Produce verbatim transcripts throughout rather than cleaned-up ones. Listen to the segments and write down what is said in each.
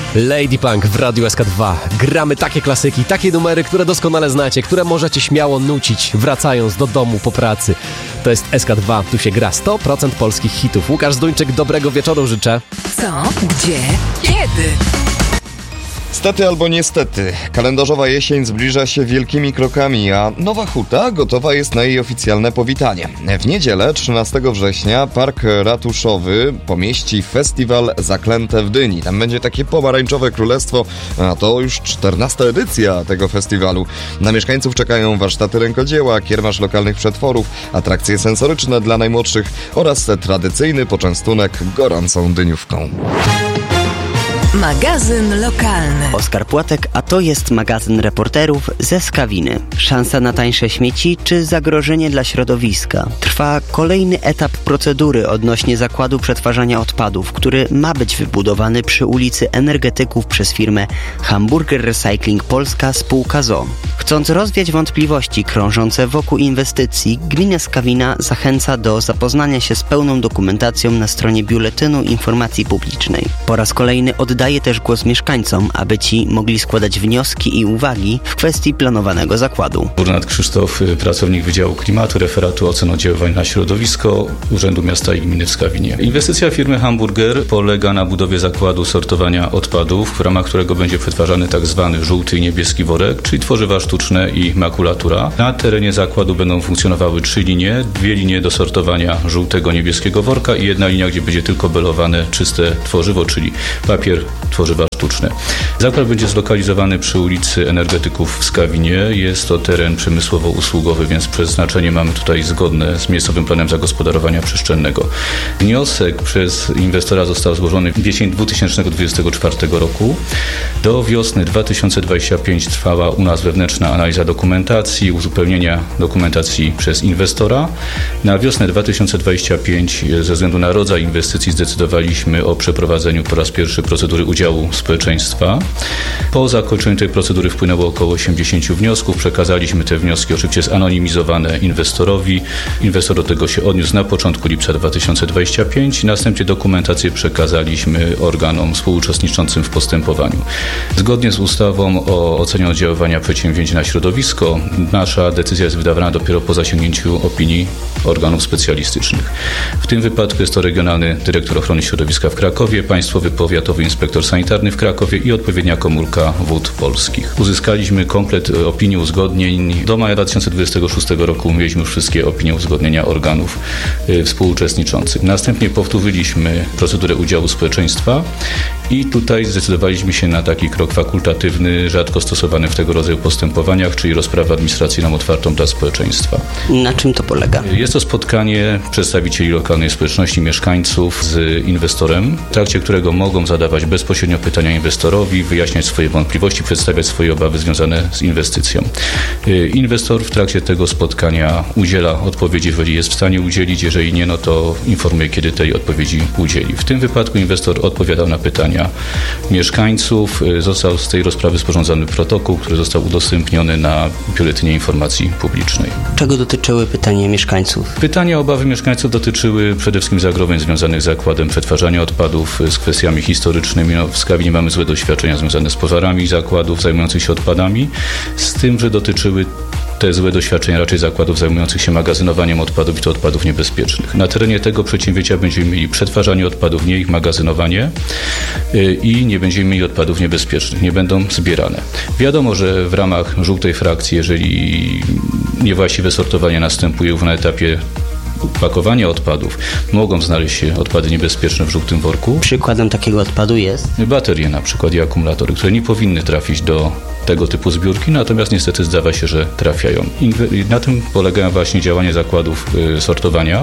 Lady Punk w Radiu S K dwa. Gramy takie klasyki, takie numery, które doskonale znacie, które możecie śmiało nucić, wracając do domu po pracy. To jest S K dwa, tu się gra sto procent polskich hitów. Łukasz Zduńczyk, dobrego wieczoru życzę. Co? Gdzie? Kiedy? Stety albo niestety, kalendarzowa jesień zbliża się wielkimi krokami, a Nowa Huta gotowa jest na jej oficjalne powitanie. W niedzielę, trzynastego września, Park Ratuszowy pomieści festiwal Zaklęte w Dyni. Tam będzie takie pomarańczowe królestwo, a to już czternasta edycja tego festiwalu. Na mieszkańców czekają warsztaty rękodzieła, kiermasz lokalnych przetworów, atrakcje sensoryczne dla najmłodszych oraz tradycyjny poczęstunek gorącą dyniówką. Magazyn lokalny. Oskar Płatek, a to jest magazyn reporterów ze Skawiny. Szansa na tańsze śmieci czy zagrożenie dla środowiska? Trwa kolejny etap procedury odnośnie zakładu przetwarzania odpadów, który ma być wybudowany przy ulicy Energetyków przez firmę Hamburger Recycling Polska spółka z o o. Chcąc rozwiać wątpliwości krążące wokół inwestycji, gmina Skawina zachęca do zapoznania się z pełną dokumentacją na stronie Biuletynu Informacji Publicznej. Po raz kolejny oddaje też głos mieszkańcom, aby ci mogli składać wnioski i uwagi w kwestii planowanego zakładu. Burnat Krzysztof, pracownik Wydziału Klimatu, Referatu Ocen Oddziaływań na Środowisko Urzędu Miasta i Gminy w Skawinie. Inwestycja firmy Hamburger polega na budowie zakładu sortowania odpadów, w ramach którego będzie przetwarzany tak zwany żółty i niebieski worek, czyli tworzywa sztuczne i makulatura. Na terenie zakładu będą funkcjonowały trzy linie, dwie linie do sortowania żółtego, niebieskiego worka i jedna linia, gdzie będzie tylko belowane czyste tworzywo, czyli papier, tworzywa sztuczne. Zakład będzie zlokalizowany przy ulicy Energetyków w Skawinie. Jest to teren przemysłowo-usługowy, więc przeznaczenie mamy tutaj zgodne z miejscowym planem zagospodarowania przestrzennego. Wniosek przez inwestora został złożony w jesień dwa tysiące dwudziestego czwartego roku. Do wiosny dwa tysiące dwudziestego piątego trwała u nas wewnętrzna analiza dokumentacji, uzupełnienia dokumentacji przez inwestora. Na wiosnę dwa tysiące dwudziestego piątego ze względu na rodzaj inwestycji zdecydowaliśmy o przeprowadzeniu po raz pierwszy procedury udziału społeczeństwa. Po zakończeniu tej procedury wpłynęło około osiemdziesiąt wniosków. Przekazaliśmy te wnioski oczywiście zanonimizowane inwestorowi. Inwestor do tego się odniósł na początku lipca dwa tysiące dwudziestego piątego. Następnie dokumentację przekazaliśmy organom współuczestniczącym w postępowaniu. Zgodnie z ustawą o ocenie oddziaływania przedsięwzięć na środowisko nasza decyzja jest wydawana dopiero po zasięgnięciu opinii organów specjalistycznych. W tym wypadku jest to Regionalny Dyrektor Ochrony Środowiska w Krakowie, Państwowy Powiatowy Inspektor Sanitarny w Krakowie i odpowiednia komórka Wód Polskich. Uzyskaliśmy komplet opinii uzgodnień. Do maja dwa tysiące dwudziestego szóstego roku mieliśmy już wszystkie opinie uzgodnienia organów y, współuczestniczących. Następnie powtórzyliśmy procedurę udziału społeczeństwa i tutaj zdecydowaliśmy się na taki krok fakultatywny, rzadko stosowany w tego rodzaju postępowaniach, czyli rozprawę administracyjną otwartą dla społeczeństwa. Na czym to polega? Jest to spotkanie przedstawicieli lokalnej społeczności, mieszkańców z inwestorem, w trakcie którego mogą zadawać bezpośrednio pytania inwestorowi, wyjaśniać swoje wątpliwości, przedstawiać swoje obawy związane z inwestycją. Inwestor w trakcie tego spotkania udziela odpowiedzi, jeżeli jest w stanie udzielić, jeżeli nie, no to informuje, kiedy tej odpowiedzi udzieli. W tym wypadku inwestor odpowiadał na pytania mieszkańców. Został z tej rozprawy sporządzony protokół, który został udostępniony na Biuletynie Informacji Publicznej. Czego dotyczyły pytania mieszkańców? Pytania, obawy mieszkańców dotyczyły przede wszystkim zagrożeń związanych z zakładem przetwarzania odpadów, z kwestiami historycznymi. No, w Skawinie mamy złe doświadczenia związane z pożarami zakładów zajmujących się odpadami, z tym, że dotyczyły te złe doświadczenia raczej zakładów zajmujących się magazynowaniem odpadów i to odpadów niebezpiecznych. Na terenie tego przedsięwzięcia będziemy mieli przetwarzanie odpadów, nie ich magazynowanie i nie będziemy mieli odpadów niebezpiecznych, nie będą zbierane. Wiadomo, że w ramach żółtej frakcji, jeżeli niewłaściwe sortowanie następuje już na etapie pakowania odpadów, mogą znaleźć się odpady niebezpieczne w żółtym worku. Przykładem takiego odpadu jest? Baterie na przykład i akumulatory, które nie powinny trafić do tego typu zbiórki, natomiast niestety zdawa się, że trafiają. I na tym polegają właśnie działania zakładów y, sortowania,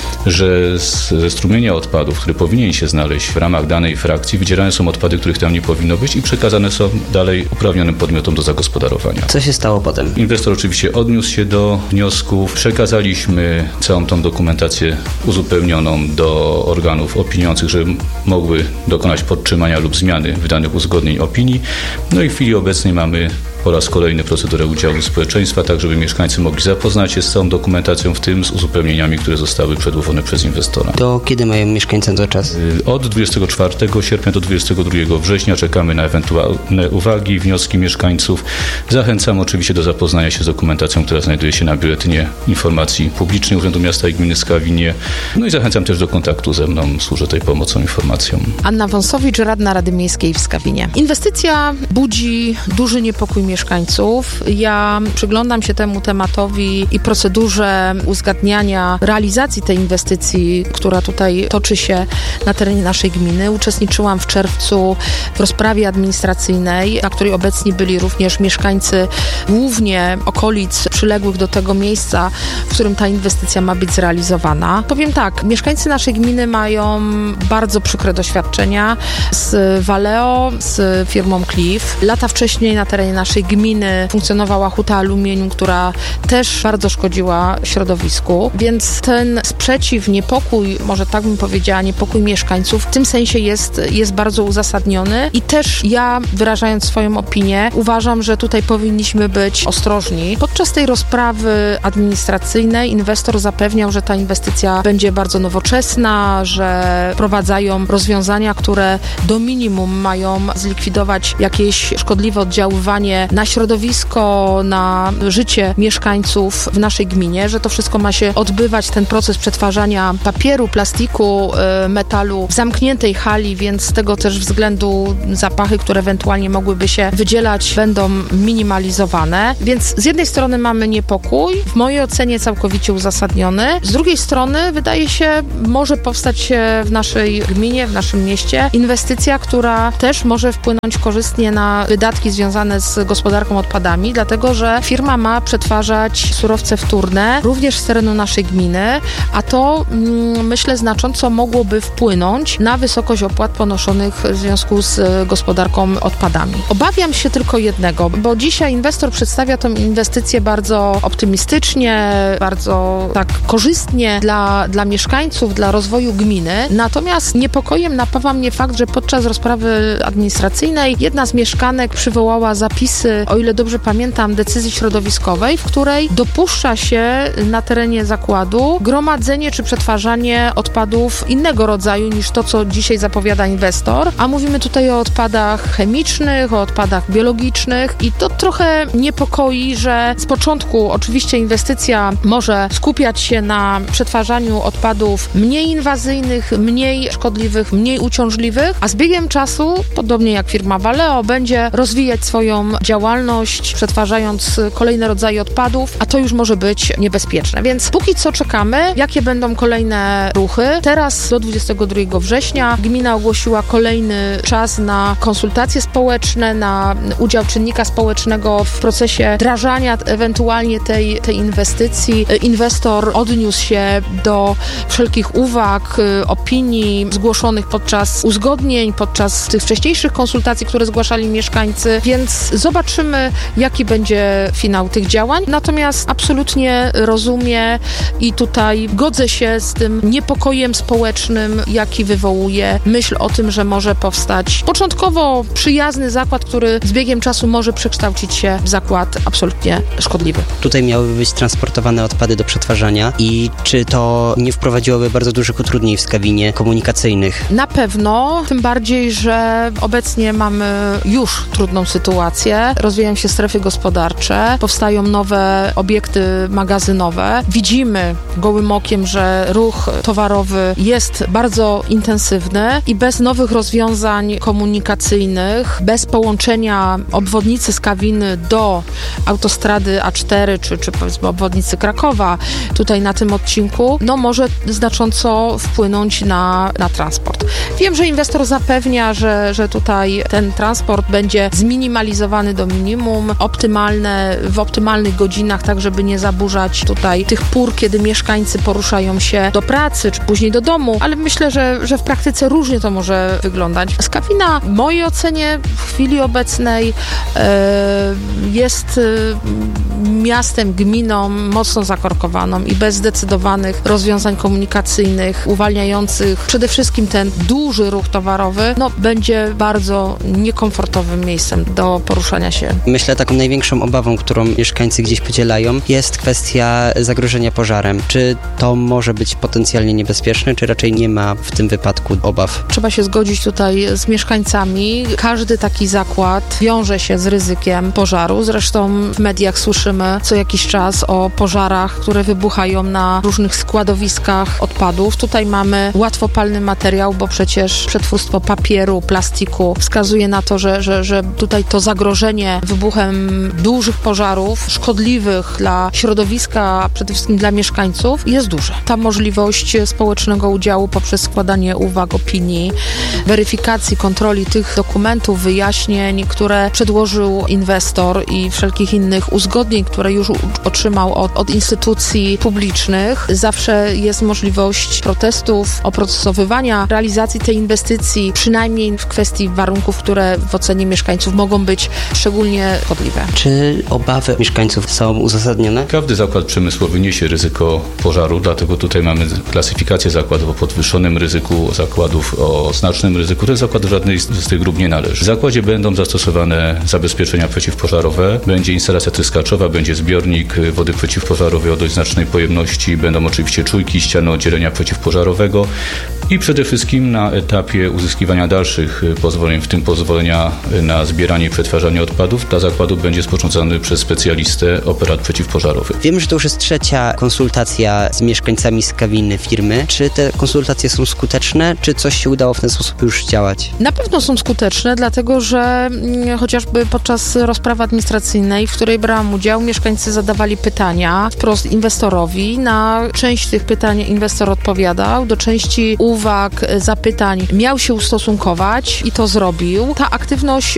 że z, ze strumienia odpadów, który powinien się znaleźć w ramach danej frakcji, wydzielane są odpady, których tam nie powinno być i przekazane są dalej uprawnionym podmiotom do zagospodarowania. Co się stało potem? Inwestor oczywiście odniósł się do wniosków. Przekazaliśmy całą tą dokumentację uzupełnioną do organów opiniujących, że mogły dokonać podtrzymania lub zmiany wydanych uzgodnień opinii. No i w chwili obecnej mamy po raz kolejny procedurę udziału społeczeństwa, tak żeby mieszkańcy mogli zapoznać się z całą dokumentacją, w tym z uzupełnieniami, które zostały przedłożone przez inwestora. To kiedy mają mieszkańcy to czas? Od dwudziestego czwartego sierpnia do dwudziestego drugiego września czekamy na ewentualne uwagi, wnioski mieszkańców. Zachęcam oczywiście do zapoznania się z dokumentacją, która znajduje się na Biuletynie Informacji Publicznej Urzędu Miasta i Gminy Skawinie. No i zachęcam też do kontaktu ze mną. Służę tej pomocą, informacją. Anna Wąsowicz, radna Rady Miejskiej w Skawinie. Inwestycja budzi duży niepokój mieszkańców. Ja przyglądam się temu tematowi i procedurze uzgadniania realizacji tej inwestycji, która tutaj toczy się na terenie naszej gminy. Uczestniczyłam w czerwcu w rozprawie administracyjnej, na której obecni byli również mieszkańcy głównie okolic przyległych do tego miejsca, w którym ta inwestycja ma być zrealizowana. Powiem tak, mieszkańcy naszej gminy mają bardzo przykre doświadczenia z Valeo, z firmą Cliff. Lata wcześniej na terenie naszej gminy funkcjonowała huta aluminium, która też bardzo szkodziła środowisku, więc ten sprzeciw, niepokój, może tak bym powiedziała, niepokój mieszkańców w tym sensie jest, jest bardzo uzasadniony i też ja, wyrażając swoją opinię, uważam, że tutaj powinniśmy być ostrożni. Podczas tej rozprawy administracyjnej inwestor zapewniał, że ta inwestycja będzie bardzo nowoczesna, że wprowadzają rozwiązania, które do minimum mają zlikwidować jakieś szkodliwe oddziaływanie na środowisko, na życie mieszkańców w naszej gminie, że to wszystko ma się odbywać, ten proces przetwarzania papieru, plastiku, metalu w zamkniętej hali, więc z tego też względu zapachy, które ewentualnie mogłyby się wydzielać, będą minimalizowane. Więc z jednej strony mamy niepokój, w mojej ocenie całkowicie uzasadniony. Z drugiej strony wydaje się, może powstać w naszej gminie, w naszym mieście inwestycja, która też może wpłynąć korzystnie na wydatki związane z gospodarką odpadami, dlatego że firma ma przetwarzać surowce wtórne również z terenu naszej gminy, a to mm, myślę znacząco mogłoby wpłynąć na wysokość opłat ponoszonych w związku z gospodarką odpadami. Obawiam się tylko jednego, bo dzisiaj inwestor przedstawia tę inwestycję bardzo optymistycznie, bardzo tak korzystnie dla, dla mieszkańców, dla rozwoju gminy. Natomiast niepokojem napawa mnie fakt, że podczas rozprawy administracyjnej jedna z mieszkanek przywołała zapisy, o ile dobrze pamiętam, decyzji środowiskowej, w której dopuszcza się na terenie zakładu gromadzenie czy przetwarzanie odpadów innego rodzaju niż to, co dzisiaj zapowiada inwestor, a mówimy tutaj o odpadach chemicznych, o odpadach biologicznych i to trochę niepokoi, że z początku oczywiście inwestycja może skupiać się na przetwarzaniu odpadów mniej inwazyjnych, mniej szkodliwych, mniej uciążliwych, a z biegiem czasu, podobnie jak firma Valeo, będzie rozwijać swoją działalność, przetwarzając kolejne rodzaje odpadów, a to już może być niebezpieczne. Więc póki co czekamy, jakie będą kolejne ruchy. Teraz do dwudziestego drugiego września gmina ogłosiła kolejny czas na konsultacje społeczne, na udział czynnika społecznego w procesie wdrażania ewentualnie tej, tej inwestycji. Inwestor odniósł się do wszelkich uwag, opinii zgłoszonych podczas uzgodnień, podczas tych wcześniejszych konsultacji, które zgłaszali mieszkańcy, więc zobaczymy, jaki będzie finał tych działań. Natomiast absolutnie rozumiem i tutaj godzę się z tym niepokojem społecznym, jaki wywołuje myśl o tym, że może powstać początkowo przyjazny zakład, który z biegiem czasu może przekształcić się w zakład absolutnie szkodliwy. Tutaj miały być transportowane odpady do przetwarzania i czy to nie wprowadziłoby bardzo dużych utrudnień w Skawinie komunikacyjnych? Na pewno, tym bardziej, że obecnie mamy już trudną sytuację. Rozwijają się strefy gospodarcze, powstają nowe obiekty magazynowe. Widzimy gołym okiem, że ruch towarowy jest bardzo intensywny i bez nowych rozwiązań komunikacyjnych, bez połączenia obwodnicy Skawiny do autostrady A cztery, czy, czy powiedzmy obwodnicy Krakowa, tutaj na tym odcinku, no może znacząco wpłynąć na, na transport. Wiem, że inwestor zapewnia, że, że tutaj ten transport będzie zminimalizowany do minimum, optymalne, w optymalnych godzinach, tak żeby nie zaburzać tutaj tych pór, kiedy mieszkańcy poruszają się do pracy, czy później do domu, ale myślę, że, że w praktyce różnie to może wyglądać. Skawina w mojej ocenie w chwili obecnej e, jest e, miastem, gminą mocno zakorkowaną i bez zdecydowanych rozwiązań komunikacyjnych uwalniających przede wszystkim ten duży ruch towarowy, no będzie bardzo niekomfortowym miejscem do poruszania biznesie. Myślę, taką największą obawą, którą mieszkańcy gdzieś podzielają, jest kwestia zagrożenia pożarem. Czy to może być potencjalnie niebezpieczne, czy raczej nie ma w tym wypadku obaw? Trzeba się zgodzić tutaj z mieszkańcami. Każdy taki zakład wiąże się z ryzykiem pożaru. Zresztą w mediach słyszymy co jakiś czas o pożarach, które wybuchają na różnych składowiskach odpadów. Tutaj mamy łatwopalny materiał, bo przecież przetwórstwo papieru, plastiku wskazuje na to, że, że, że tutaj to zagrożenie wybuchem dużych pożarów, szkodliwych dla środowiska, a przede wszystkim dla mieszkańców, jest duże. Ta możliwość społecznego udziału poprzez składanie uwag, opinii, weryfikacji, kontroli tych dokumentów, wyjaśnień, które przedłożył inwestor i wszelkich innych uzgodnień, które już otrzymał od, od instytucji publicznych. Zawsze jest możliwość protestów, oprocesowywania realizacji tej inwestycji, przynajmniej w kwestii warunków, które w ocenie mieszkańców mogą być szczególnie szkodliwe. Czy obawy mieszkańców są uzasadnione? Każdy zakład przemysłowy niesie ryzyko pożaru, dlatego tutaj mamy klasyfikację zakładów o podwyższonym ryzyku, zakładów o znacznym ryzyku. Ten zakład do żadnej z tych grup nie należy. W zakładzie będą zastosowane zabezpieczenia przeciwpożarowe, będzie instalacja tryskaczowa, będzie zbiornik wody przeciwpożarowej o dość znacznej pojemności, będą oczywiście czujki, ściany oddzielenia przeciwpożarowego i przede wszystkim na etapie uzyskiwania dalszych pozwoleń, w tym pozwolenia na zbieranie i przetwarzanie odpadów, dla zakładu będzie sporządzany przez specjalistę operat przeciwpożarowy. Wiem, że to już jest trzecia konsultacja z mieszkańcami Skawiny firmy. Czy te konsultacje są skuteczne, czy coś się udało w ten sposób już działać? Na pewno są skuteczne, dlatego że mm, chociażby podczas rozprawy administracyjnej, w której brałam udział, mieszkańcy zadawali pytania wprost inwestorowi. Na część tych pytań inwestor odpowiadał, do części uwag, zapytań miał się ustosunkować i to zrobił. Ta aktywność